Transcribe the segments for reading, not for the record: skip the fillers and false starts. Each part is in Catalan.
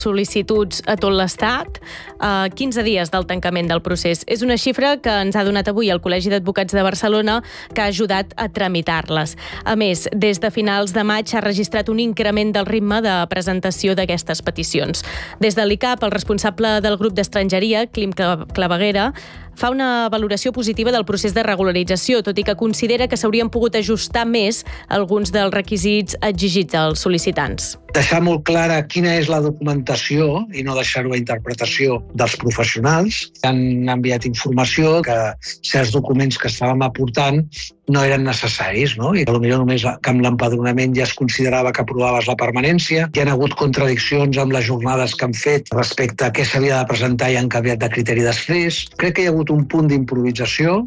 sol·licituds a tot l'Estat, 15 dies del tancament del procés. És una xifra que ens ha donat avui el Col·legi d'Advocats de Barcelona, que ha ajudat a tramitar-les. A més, des de finals de maig s'ha registrat un increment del ritme de presentació d'aquestes peticions. Des de l'ICAP, el responsable del grup d'estrangeria, Clim Claveguera, fa una valoració positiva del procés de regularització, tot i que considera que s'haurien pogut ajustar més alguns dels requisits exigits als sol·licitants. Deixar molt clara quina és la documentació i no deixar-ho a interpretació dels professionals. Han enviat informació que certs documents que estàvem aportant no eren necessaris, no? I potser només que amb l'empadronament ja es considerava que aprovaves la permanència. Hi ha hagut contradiccions amb les jornades que han fet respecte a què s'havia de presentar i han canviat de criteri després. Crec que hi ha hagut un punt d'improvisació.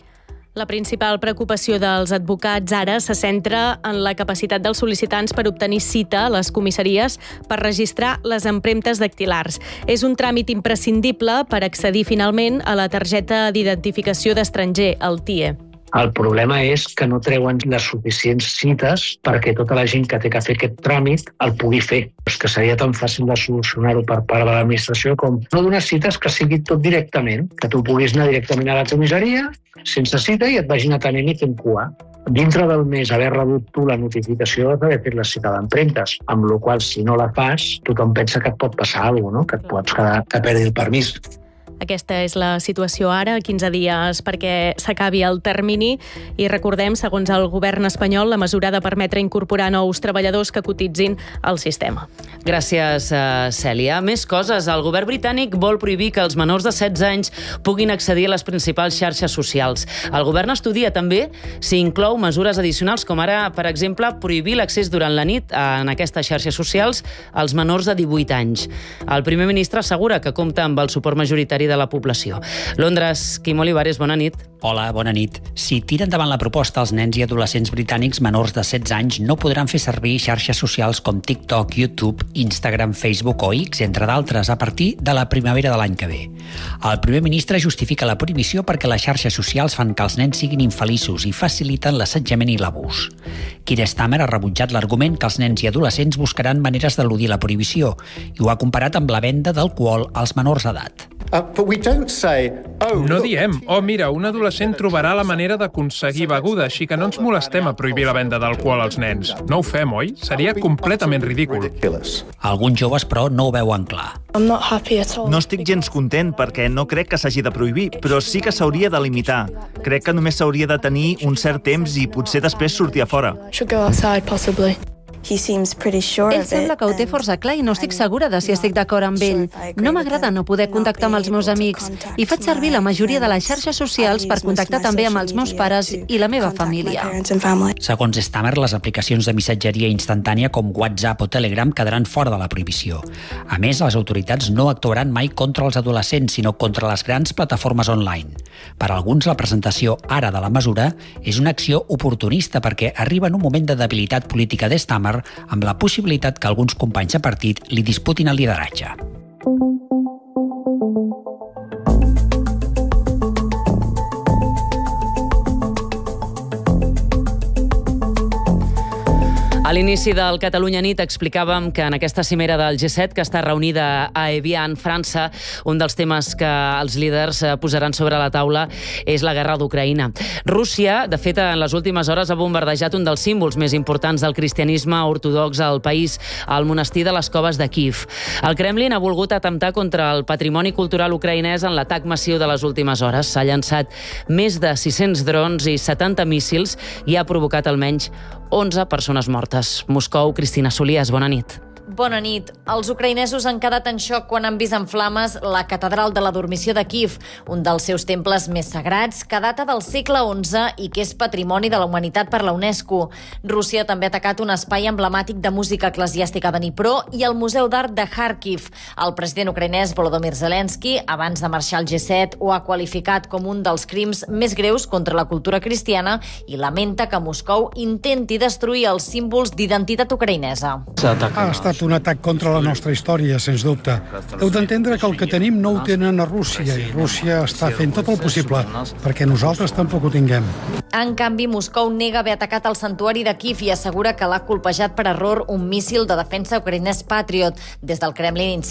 La principal preocupació dels advocats ara se centra en la capacitat dels sol·licitants per obtenir cita a les comissaries per registrar les empremtes dactilars. És un tràmit imprescindible per accedir finalment a la targeta d'identificació d'estranger, el TIE. El problema és que no treuen les suficients cites perquè tota la gent que té que fer aquest tràmit el pugui fer. És que seria tan fàcil de solucionar-ho per part de l'administració com no donar cites que sigui tot directament, que tu puguis anar directament a la comissaria sense cita i et vagin atenent i fent cua. Dintre del mes haver rebut tu la notificació d'haver fet la cita d'empremtes, amb la qual si no la fas, tothom pensa que et pot passar alguna cosa, no? Que et pots quedar que perdi el permís. Aquesta és la situació ara, 15 dies perquè s'acabi el termini, i recordem, segons el govern espanyol, la mesura ha de permetre incorporar nous treballadors que cotitzin al sistema. Gràcies, Cèlia. Més coses. El govern britànic vol prohibir que els menors de 16 anys puguin accedir a les principals xarxes socials. El govern estudia també si inclou mesures addicionals, com ara, per exemple, prohibir l'accés durant la nit en aquestes xarxes socials als menors de 18 anys. El primer ministre assegura que compta amb el suport majoritari de la població. Londres, Quim Olivares, bona nit. Hola, bona nit. Si tira endavant la proposta, els nens i adolescents britànics menors de 16 anys no podran fer servir xarxes socials com TikTok, YouTube, Instagram, Facebook o X, entre d'altres, a partir de la primavera de l'any que ve. El primer ministre justifica la prohibició perquè les xarxes socials fan que els nens siguin infeliços i faciliten l'assetjament i l'abús. Keir Starmer ha rebutjat l'argument que els nens i adolescents buscaran maneres d'eludir la prohibició i ho ha comparat amb la venda d'alcohol als menors d'edat. No diem, mira, un adolescent trobarà la manera d'aconseguir beguda, així que no ens molestem a prohibir la venda d'alcohol als nens. No ho fem, oi? Seria completament ridícul. Alguns joves, però, no ho veuen clar. No estic gens content perquè no crec que s'hagi de prohibir, però sí que s'hauria de limitar. Crec que només s'hauria de tenir un cert temps i potser després sortir a fora. Ell sembla que ho té força clar i no estic segura de si estic d'acord amb ell. No m'agrada no poder contactar amb els meus amics i faig servir la majoria de les xarxes socials per contactar també amb els meus pares i la meva família. Segons Starmer, les aplicacions de missatgeria instantània com WhatsApp o Telegram quedaran fora de la prohibició. A més, les autoritats no actuaran mai contra els adolescents, sinó contra les grans plataformes online. Per a alguns, la presentació ara de la mesura és una acció oportunista perquè arriba en un moment de debilitat política de Starmer amb la possibilitat que alguns companys de partit li disputin el lideratge. A l'inici del Catalunya Nit explicàvem que en aquesta cimera del G7, que està reunida a Evian, França, un dels temes que els líders posaran sobre la taula és la guerra d'Ucraïna. Rússia, de fet, en les últimes hores ha bombardejat un dels símbols més importants del cristianisme ortodox al país, el monestir de les Coves de Kíev. El Kremlin ha volgut atemptar contra el patrimoni cultural ucraïnès en l'atac massiu de les últimes hores. S'ha llançat més de 600 drons i 70 míssils i ha provocat almenys 11 persones mortes. Moscou, Cristina Solies, bona nit. Bona nit. Els ucraïnesos han quedat en xoc quan han vist en flames la catedral de la Dormició de Kíev, un dels seus temples més sagrats, que data del segle XI i que és patrimoni de la humanitat per la UNESCO. Rússia també ha atacat un espai emblemàtic de música eclesiàstica de Dnipro i el Museu d'Art de Kharkiv. El president ucraïnès Volodymyr Zelensky, abans de marxar al G7, ho ha qualificat com un dels crims més greus contra la cultura cristiana i lamenta que Moscou intenti destruir els símbols d'identitat ucraïnesa. Ha estat estat un atac contra la nostra història, sens dubte. Heu d'entendre que el que tenim no ho tenen a Rússia i Rússia està fent tot el possible perquè nosaltres tampoc ho tinguem. En canvi, Moscou nega haver atacat el santuari de Kíev i assegura que l'ha colpejat per error un míssil de defensa ucraïnès Patriot. Des del Kremlin